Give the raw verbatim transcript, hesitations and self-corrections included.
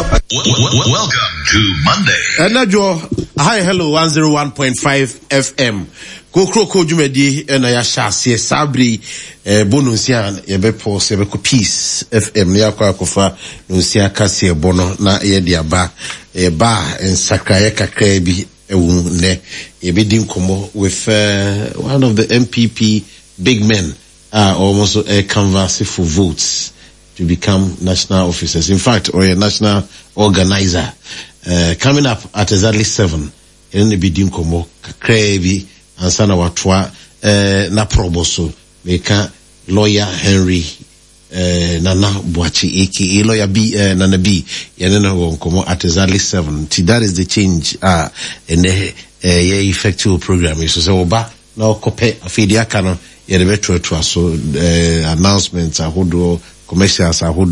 Welcome to Monday. And now, hi, hello, one oh one point five F M. Kokro ko jumedi na ya shase sabri bonunsia ye be pose be ko peace F M ya kwa kofa nunsia kase bono na ye dia ba e ba ensakra ye kakra bi ewu ne ye be din komo with uh, one of the M P P big men uh, almost a canvass for votes to become national officers, in fact, or a national organizer. Uh, coming up at exactly seven in the bidim komo kakra bi ansana watwa eh na proboso meka lawyer Henry eh Nana Boachi aka lawyer B eh, Nana B yene na won komo at exactly seven. That is the change ah uh, in the eh uh, effective program so say oba na okope afidi aka no yene betro to so eh announcements ahodo commercials ahodo